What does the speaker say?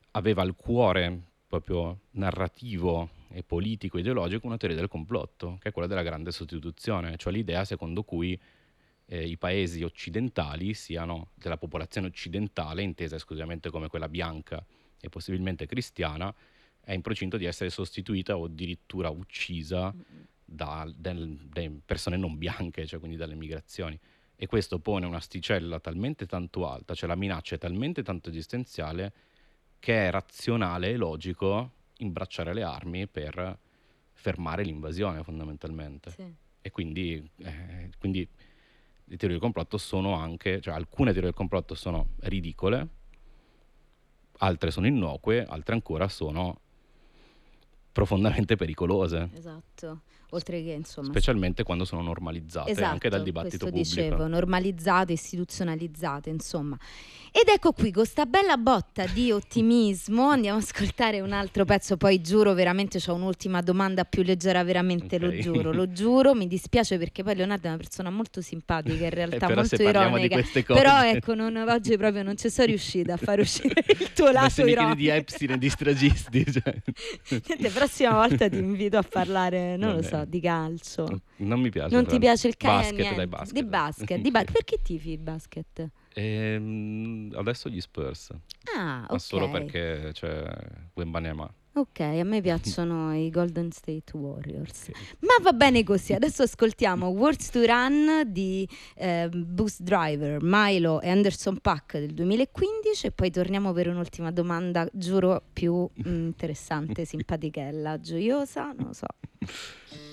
aveva al cuore proprio narrativo e politico, ideologico, una teoria del complotto, che è quella della grande sostituzione, cioè l'idea secondo cui i paesi occidentali siano, della popolazione occidentale, intesa esclusivamente come quella bianca e possibilmente cristiana, è in procinto di essere sostituita o addirittura uccisa da persone non bianche, cioè quindi dalle migrazioni. E questo pone un'asticella talmente tanto alta, cioè la minaccia è talmente tanto esistenziale, che è razionale e logico imbracciare le armi per fermare l'invasione fondamentalmente. Sì. E quindi le teorie del complotto sono anche, cioè alcune teorie del complotto sono ridicole, altre sono innocue, altre ancora sono profondamente pericolose, Esatto, oltre che insomma specialmente quando sono normalizzate anche dal esatto, dibattito questo pubblico. dicevo, normalizzate, istituzionalizzate, insomma. Ed ecco qui, con sta bella botta di ottimismo, andiamo ad ascoltare un altro pezzo, poi giuro veramente c'ho un'ultima domanda più leggera, veramente Ok. lo giuro, mi dispiace perché poi Leonardo è una persona molto simpatica, in E realtà però se molto parliamo di ironica, queste però cose, ecco, oggi proprio non ci sono riuscita a far uscire il tuo come se lato mi chiedi di ironico. Epstein e di stragisti, cioè. Niente, prossima volta ti invito a parlare, non Va lo so, bene. di calcio. Non mi piace Non ti piace il calcio? basket, dai, Niente. Di basket, dai. basket, Sì. perché tifi il basket? Adesso gli Spurs, Ah, ma ok. solo perché c'è Wembanyama. Ok, a me piacciono i Golden State Warriors. Ok. Ma va bene così. Adesso ascoltiamo Words to Run di Boost Driver, Milo e Anderson .Paak del 2015 e poi torniamo per un'ultima domanda, giuro più interessante, simpatichella, gioiosa, non lo so.